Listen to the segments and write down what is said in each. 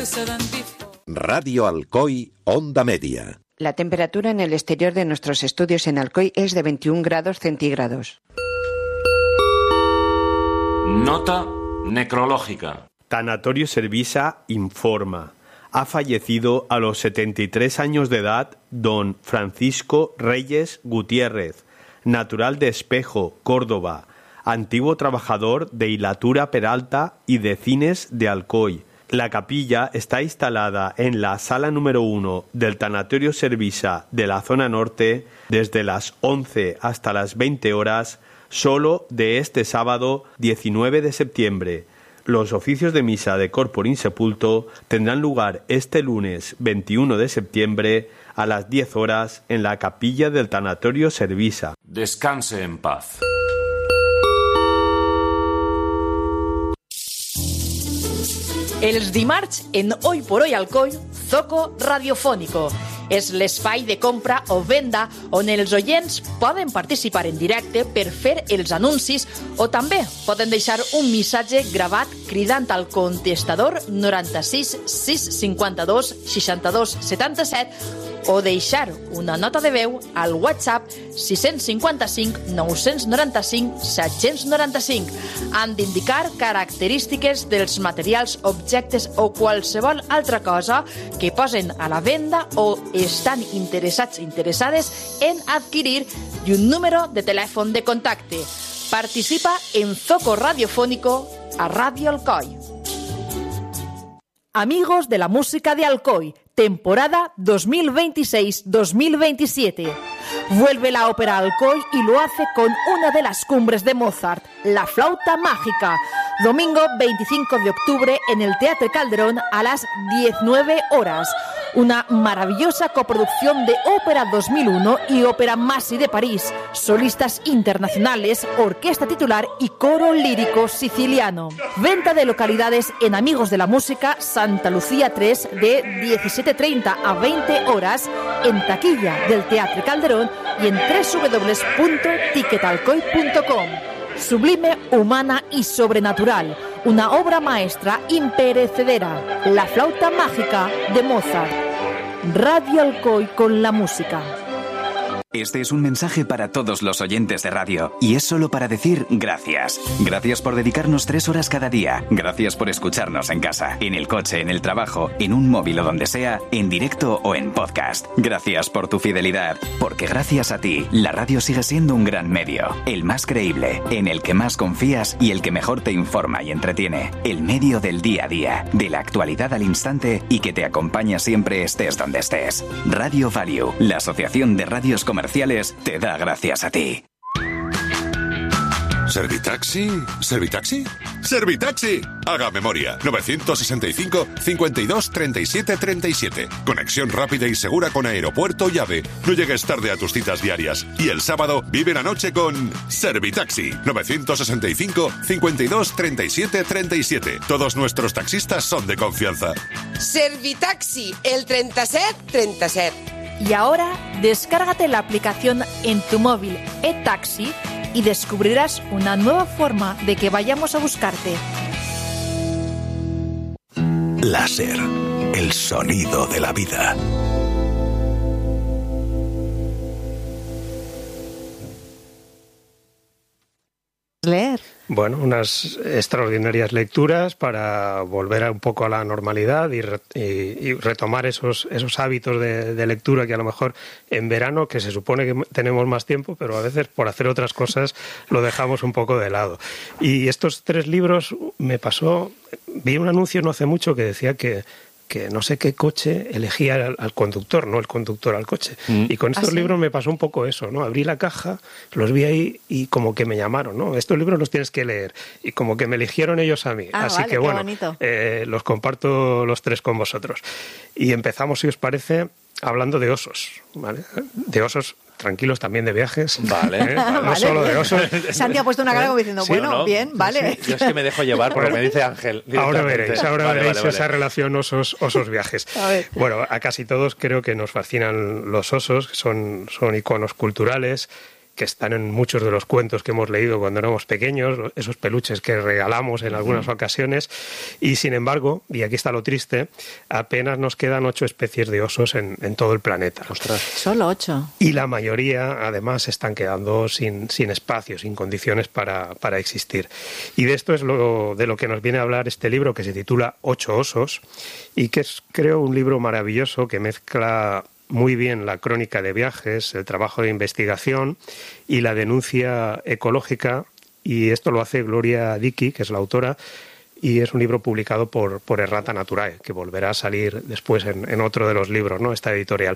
Radio Alcoy, Onda Media. La temperatura en el exterior de nuestros estudios en Alcoy es de 21 grados centígrados. Nota necrológica. Tanatorio Servisa informa. Ha fallecido a los 73 años de edad don Francisco Reyes Gutiérrez, natural de Espejo, Córdoba, antiguo trabajador de Hilatura Peralta y de Cines de Alcoy. La capilla está instalada en la sala número 1 del Tanatorio Servisa de la zona norte desde las 11 hasta las 20 horas, solo de este sábado 19 de septiembre. Los oficios de misa de Corpore Insepulto tendrán lugar este lunes 21 de septiembre a las 10 horas en la capilla del Tanatorio Servisa. Descanse en paz. Els dimarts, en Hoy por Hoy Alcoy, Zoco Radiofónico. És l'espai de compra o venda on els oients poden participar en directe per fer els anuncis o també poden deixar un missatge gravat cridant al contestador 96 652 62 77 o deixar una nota de veu al WhatsApp 655 995 795. Han d'indicar característiques dels materials, objectes o qualsevol altra cosa que posen a la venda o estan interessades en adquirir i un número de telèfon de contacte. Participa en Zoco Radiofónico a Radio Alcoy. Amigos de la música de Alcoy, temporada 2026-2027. Vuelve la ópera Alcoy y lo hace con una de las cumbres de Mozart, La Flauta Mágica. Domingo 25 de octubre en el Teatro Calderón a las 19 horas. Una maravillosa coproducción de Ópera 2001 y Ópera Masi de París, solistas internacionales, orquesta titular y coro lírico siciliano. Venta de localidades en Amigos de la Música, Santa Lucía 3, de 17:30 a 20 horas, en taquilla del Teatro Calderón y en www.ticketalcoy.com. Sublime, humana y sobrenatural. Una obra maestra imperecedera. La Flauta Mágica de Mozart. Radio Alcoy con la música. Este es un mensaje para todos los oyentes de radio y es solo para decir gracias. Gracias por dedicarnos 3 horas cada día. Gracias por escucharnos en casa, en el coche, en el trabajo, en un móvil o donde sea, en directo o en podcast. Gracias por tu fidelidad, porque gracias a ti, la radio sigue siendo un gran medio. El más creíble, en el que más confías y el que mejor te informa y entretiene. El medio del día a día, de la actualidad al instante y que te acompaña siempre estés donde estés. Radio Value, la asociación de radios comerciales, te da gracias a ti. ¿Servitaxi? ¿Servitaxi? ¡Servitaxi! Haga memoria. 965 52 37 37. Conexión rápida y segura con aeropuerto y AVE. No llegues tarde a tus citas diarias. Y el sábado vive la noche con Servitaxi. 965 52 37 37. Todos nuestros taxistas son de confianza. Servitaxi, el 37 37. Y ahora, descárgate la aplicación en tu móvil eTaxi y descubrirás una nueva forma de que vayamos a buscarte. Láser, el sonido de la vida. Leer. Bueno, unas extraordinarias lecturas para volver un poco a la normalidad y retomar esos hábitos de lectura que a lo mejor en verano, que se supone que tenemos más tiempo, pero a veces por hacer otras cosas lo dejamos un poco de lado. Y estos 3 libros me pasó, vi un anuncio no hace mucho que decía que no sé qué coche elegía al conductor, no el conductor al coche. Y con estos libros me pasó un poco eso, ¿no? Abrí la caja, los vi ahí y como que me llamaron, ¿no? Estos libros los tienes que leer. Y como que me eligieron ellos a mí. Así que bueno, los comparto los 3 con vosotros. Y empezamos, si os parece, hablando de osos, ¿vale? De osos tranquilos, también de viajes. Vale. No solo de osos. Santi ha puesto una cara como diciendo, ¿Sí bueno, no? bien, vale. Sí, yo es que me dejo llevar por lo que me dice Ángel. Ahora veréis Vale. esa relación osos viajes. Bueno, a casi todos creo que nos fascinan los osos, son iconos culturales que están en muchos de los cuentos que hemos leído cuando éramos pequeños, esos peluches que regalamos en algunas ocasiones, y sin embargo, y aquí está lo triste, apenas nos quedan 8 especies de osos en todo el planeta. ¡Ostras! Solo 8. Y la mayoría, además, se están quedando sin espacio, sin condiciones para existir. Y de esto es de lo que nos viene a hablar este libro, que se titula 8 osos, y que es, creo, un libro maravilloso que mezcla muy bien la crónica de viajes, el trabajo de investigación y la denuncia ecológica, y esto lo hace Gloria Dickey, que es la autora, y es un libro publicado por Errata Naturae, que volverá a salir después en otro de los libros, ¿no? Esta editorial.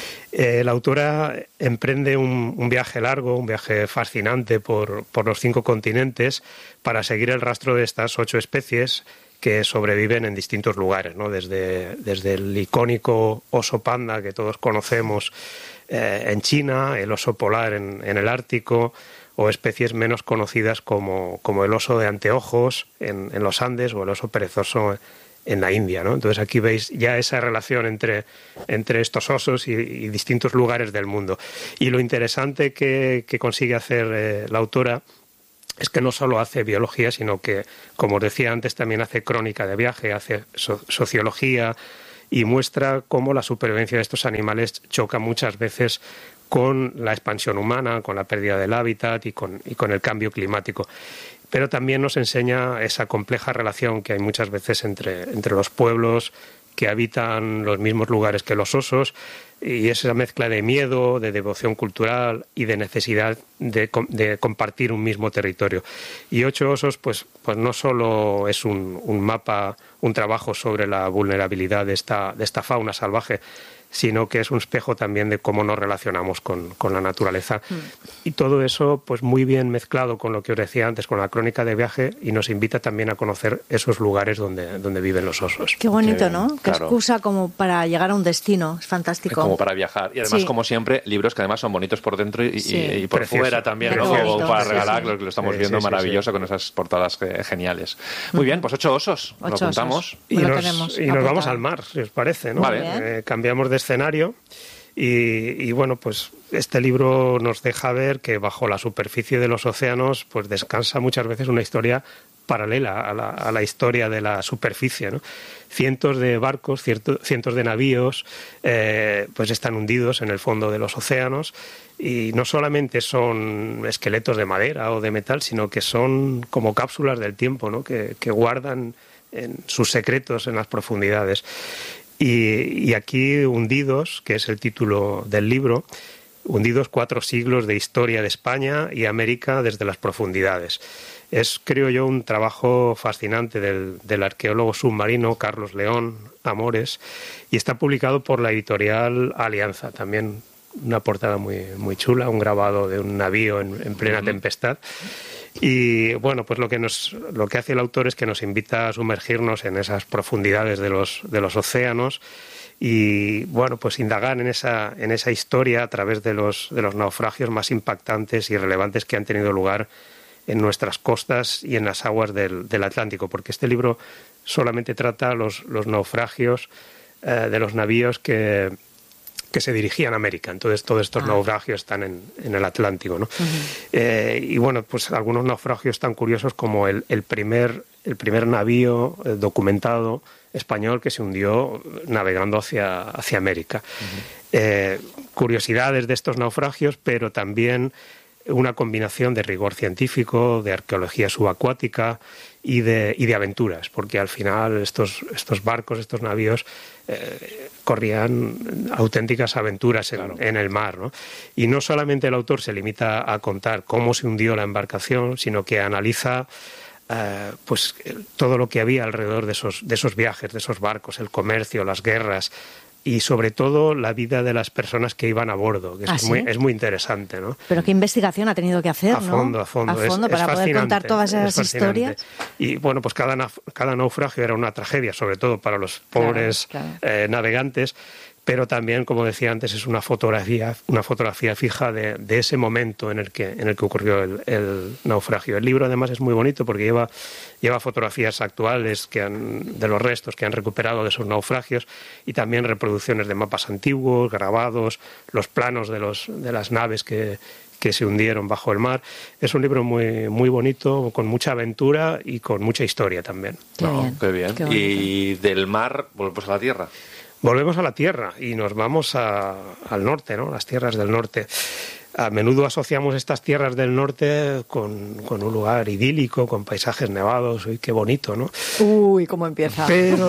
La autora emprende un viaje largo, un viaje fascinante por los 5 continentes para seguir el rastro de estas 8 especies que sobreviven en distintos lugares, ¿no? Desde el icónico oso panda que todos conocemos en China, el oso polar en el Ártico, o especies menos conocidas como el oso de anteojos en los Andes o el oso perezoso en la India, ¿no? Entonces aquí veis ya esa relación entre estos osos y distintos lugares del mundo. Y lo interesante que consigue hacer la autora es que no solo hace biología, sino que, como os decía antes, también hace crónica de viaje, hace sociología y muestra cómo la supervivencia de estos animales choca muchas veces con la expansión humana, con la pérdida del hábitat y con el cambio climático. Pero también nos enseña esa compleja relación que hay muchas veces entre los pueblos que habitan los mismos lugares que los osos, y esa mezcla de miedo, de devoción cultural y de necesidad de compartir un mismo territorio. Y 8 osos, pues no solo es un mapa, un trabajo sobre la vulnerabilidad de esta fauna salvaje, sino que es un espejo también de cómo nos relacionamos con la naturaleza. Y todo eso, pues muy bien mezclado con lo que os decía antes, con la crónica de viaje, y nos invita también a conocer esos lugares donde viven los osos. Qué bonito, ¿no? Qué claro. excusa como para llegar a un destino. Es fantástico. Como para viajar. Y además, Sí. como siempre, libros que además son bonitos por dentro y por Precioso. fuera también, ¿no? Precioso. Como para Sí, regalar, sí. lo que lo estamos Sí, viendo sí, sí, maravilloso sí. con esas portadas geniales. Muy bien, pues 8 osos. Lo 8 apuntamos. osos. Y Lo nos tenemos vamos apuntado. al mar, si os parece, ¿no? Vale. Cambiamos de escenario y bueno, pues este libro nos deja ver que bajo la superficie de los océanos pues descansa muchas veces una historia paralela a la historia de la superficie, ¿no? Cientos de barcos, cientos de navíos pues están hundidos en el fondo de los océanos, y no solamente son esqueletos de madera o de metal, sino que son como cápsulas del tiempo, ¿no? que guardan sus secretos en las profundidades. Y aquí Hundidos, que es el título del libro, Hundidos 4 siglos de historia de España y América desde las profundidades. Es, creo yo, un trabajo fascinante del arqueólogo submarino Carlos León Amores, y está publicado por la editorial Alianza. También una portada muy, muy chula, un grabado de un navío en plena tempestad. Y bueno, pues lo que hace el autor es que nos invita a sumergirnos en esas profundidades de los océanos y bueno, pues indagar en esa historia a través de los naufragios más impactantes y relevantes que han tenido lugar en nuestras costas y en las aguas del Atlántico, porque este libro solamente trata los naufragios de los navíos que se dirigían a América. Entonces todos estos naufragios están en el Atlántico, ¿no? Y bueno, pues algunos naufragios tan curiosos como el primer navío documentado español que se hundió navegando hacia América. Curiosidades de estos naufragios, pero también una combinación de rigor científico, de arqueología subacuática y de aventuras, porque al final estos barcos, estos navíos corrían auténticas aventuras en el mar, ¿no? Y no solamente el autor se limita a contar cómo se hundió la embarcación, sino que analiza pues todo lo que había alrededor de esos viajes, de esos barcos, el comercio, las guerras, y sobre todo la vida de las personas que iban a bordo, que es muy interesante, ¿no? Pero qué investigación ha tenido que hacer, ¿no? A fondo, para poder contar todas esas historias. Y bueno, pues cada naufragio era una tragedia, sobre todo para los pobres navegantes, pero también, como decía antes, es una fotografía fija de ese momento en el que ocurrió el naufragio. El libro además es muy bonito porque lleva fotografías actuales de los restos que han recuperado de esos naufragios, y también reproducciones de mapas antiguos, grabados, los planos de las naves que que se hundieron bajo el mar. Es un libro muy, muy bonito, con mucha aventura y con mucha historia también. Qué bien. Y del mar volvemos a la tierra. Volvemos a la tierra y nos vamos al norte, ¿no? Las tierras del norte. A menudo asociamos estas tierras del norte con un lugar idílico, con paisajes nevados. ¡Uy, qué bonito!, ¿no? Uy, cómo empieza. Pero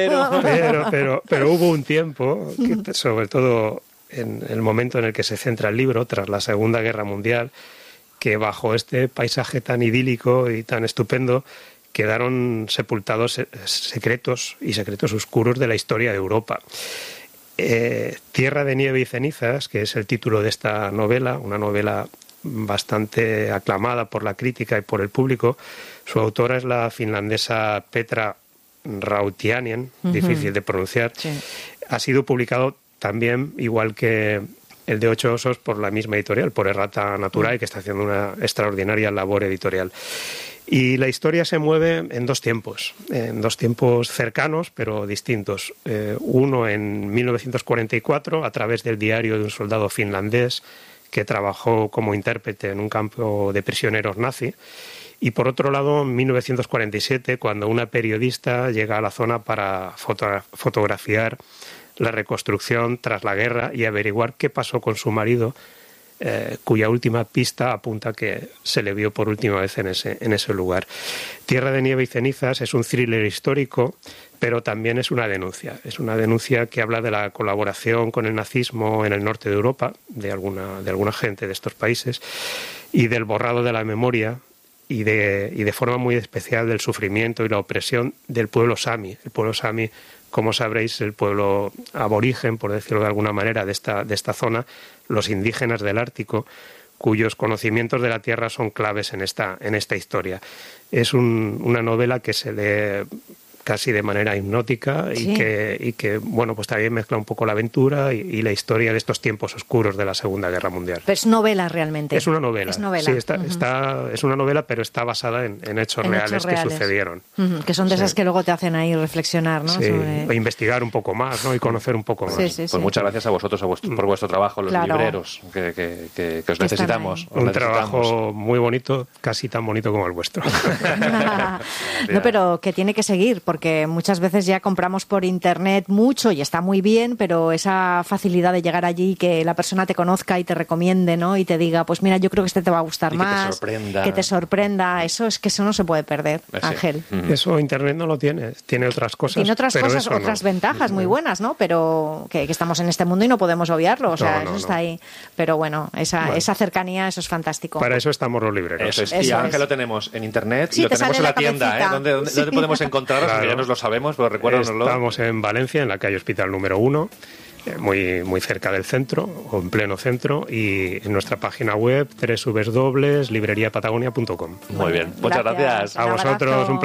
hubo un tiempo, que, sobre todo en el momento en el que se centra el libro, tras la Segunda Guerra Mundial, que bajo este paisaje tan idílico y tan estupendo quedaron sepultados secretos oscuros de la historia de Europa. Tierra de nieve y cenizas, que es el título de esta novela, una novela bastante aclamada por la crítica y por el público. Su autora es la finlandesa Petra Rautiainen, difícil de pronunciar. Sí. Ha sido publicado también, igual que el de 8 osos, por la misma editorial, por Errata Naturae, que está haciendo una extraordinaria labor editorial. Y la historia se mueve en dos tiempos cercanos pero distintos. Uno en 1944, a través del diario de un soldado finlandés que trabajó como intérprete en un campo de prisioneros nazi. Y por otro lado, en 1947, cuando una periodista llega a la zona para fotografiar la reconstrucción tras la guerra y averiguar qué pasó con su marido, cuya última pista apunta que se le vio por última vez en ese lugar. Tierra de nieve y cenizas es un thriller histórico, pero también es una denuncia. Es una denuncia que habla de la colaboración con el nazismo en el norte de Europa, de alguna gente de estos países, y del borrado de la memoria y de forma muy especial del sufrimiento y la opresión del pueblo sami. El pueblo sami, como sabréis, el pueblo aborigen, por decirlo de alguna manera, de esta zona, los indígenas del Ártico, cuyos conocimientos de la tierra son claves en esta historia. Es una novela que se lee casi de manera hipnótica y que bueno, pues también mezcla un poco la aventura y la historia de estos tiempos oscuros de la Segunda Guerra Mundial. Pero es novela realmente. Es una novela. Sí, es una novela, pero está basada en hechos reales que sucedieron. Que son de esas que luego te hacen ahí reflexionar, ¿no? Sí, o investigar un poco más, ¿no? Y conocer un poco más. Pues muchas gracias a vosotros por vuestro trabajo, los libreros, que os necesitamos. Un trabajo muy bonito, casi tan bonito como el vuestro. No, pero que tiene que seguir, porque muchas veces ya compramos por internet mucho y está muy bien, pero esa facilidad de llegar allí, que la persona te conozca y te recomiende, ¿no? Y te diga, pues mira, yo creo que este te va a gustar más, que te sorprenda, eso no se puede perder, Ángel. Eso internet no lo tiene otras cosas. Tiene otras cosas, otras ventajas muy buenas, ¿no? Pero que estamos en este mundo y no podemos obviarlo, o sea, eso está ahí. Pero bueno, esa cercanía, eso es fantástico. Para eso estamos los libreros. Y Ángel lo tenemos en internet y lo tenemos en la tienda, ¿eh? ¿Dónde podemos encontrarlo? Ya nos lo sabemos, pero recuérdanoslo. Estamos en Valencia, en la calle Hospital número 1, muy, muy cerca del centro, o en pleno centro, y en nuestra página web www.libreriapatagonia.com. Muy bien, muchas gracias. A vosotros, un placer.